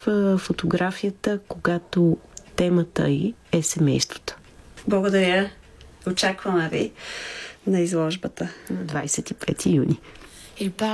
фотографията, когато темата й е семейството? Благодаря. Очакваме ви на изложбата. На 25 юни.